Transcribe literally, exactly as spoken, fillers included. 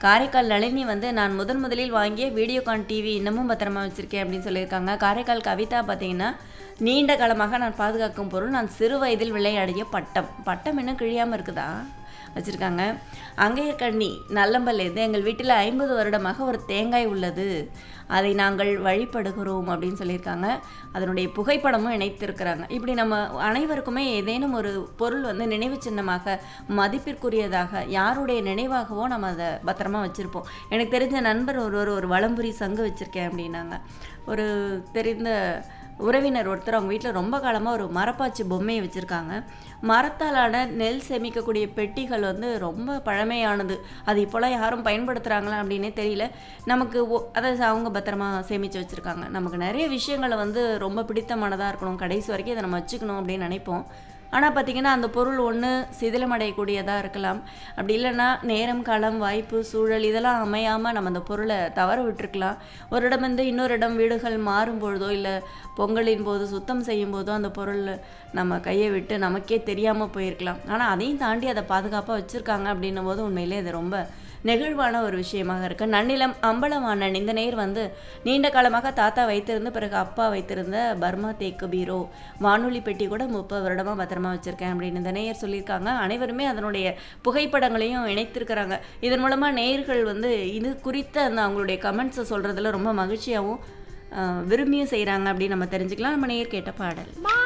காரைக்கால் நளினி வந்து நான் முதன் முதலில் வாங்கிய வீடியோகான் டிவி இன்னமும் பத்திரமா வச்சுருக்கேன் அப்படின்னு சொல்லியிருக்காங்க. காரைக்கால் கவிதா பார்த்தீங்கன்னா, நீண்ட காலமாக நான் பாதுகாக்கும் பொருள் நான் சிறு வயதில் விளையாடிய பட்டம். பட்டம் இன்னும் கிழியாமல் இருக்குதா வச்சுருக்காங்க. அங்கையர்கண்ணி நல்லம்பல்லேருந்து எங்கள் வீட்டில் ஐம்பது வருடமாக ஒரு தேங்காய் உள்ளது, அதை நாங்கள் வழிபடுகிறோம் அப்படின்னு சொல்லியிருக்காங்க. அதனுடைய புகைப்படமும் இணைத்திருக்கிறாங்க. இப்படி நம்ம அனைவருக்குமே ஏதேனும் ஒரு பொருள் வந்து நினைவு சின்னமாக மதிப்பிற்குரியதாக யாருடைய நினைவாகவோ நம்ம அதை பத்திரமா வச்சுருப்போம். எனக்கு தெரிஞ்ச நண்பர் ஒருவர் ஒரு வலம்புரி சங்கு வச்சுருக்கேன் அப்படின்னாங்க. ஒரு தெரிந்த உறவினர் ஒருத்தர் அவங்க வீட்டில் ரொம்ப காலமாக ஒரு மரப்பாச்சி பொம்மையை வச்சுருக்காங்க. மரத்தாலான நெல் சேமிக்கக்கூடிய பெட்டிகள் வந்து ரொம்ப பழமையானது. அது இப்போலாம் யாரும் பயன்படுத்துகிறாங்களா அப்படின்னே தெரியல. நமக்கு அதை அவங்க பத்திரமா சேமித்து வச்சுருக்காங்க. நமக்கு நிறைய விஷயங்களை வந்து ரொம்ப பிடித்தமானதாக இருக்கணும், கடைசி வரைக்கும் இதை நம்ம வச்சுக்கணும் அப்படின்னு நினைப்போம். ஆனால் பார்த்திங்கன்னா அந்த பொருள் ஒன்று சிதிலமடையக்கூடியதாக இருக்கலாம். அப்படி இல்லைன்னா நேரம், காலம், வாய்ப்பு, சூழல் இதெல்லாம் அமையாமல் நம்ம அந்த பொருளை தவற விட்டுருக்கலாம். ஒரு இடம் வந்து இன்னொரு இடம் வீடுகள் மாறும் பொழுதோ இல்லை பொங்கலின் போது சுத்தம் செய்யும் போதோ அந்த பொருள் நம்ம கையை விட்டு நமக்கே தெரியாமல் போயிருக்கலாம். ஆனால் அதையும் தாண்டி அதை பாதுகாப்பாக வச்சுருக்காங்க அப்படின்னும் போது உண்மையிலே அது ரொம்ப நெகிழ்வான ஒரு விஷயமாக இருக்குது. நன்னிலம் அம்பலவாணன் இந்த நேர் வந்து நீண்ட காலமாக தாத்தா வைத்திருந்து பிறகு அப்பா வைத்திருந்த பர்மா தேக்கு பீரோ வானொலி பெட்டி கூட முப்பது வருடமாக பத்திரமா வச்சுருக்கேன் அப்படின்னு இந்த நேயர் சொல்லியிருக்காங்க. அனைவருமே அதனுடைய புகைப்படங்களையும் இணைத்திருக்கிறாங்க. இதன் மூலமாக நேயர்கள் வந்து இது குறித்த அந்த அவங்களுடைய கமெண்ட்ஸை சொல்கிறதுல ரொம்ப மகிழ்ச்சியாகவும் விரும்பியும் செய்கிறாங்க அப்படின்னு நம்ம தெரிஞ்சுக்கலாம். நம்ம நேயர் கேட்ட பாடல்.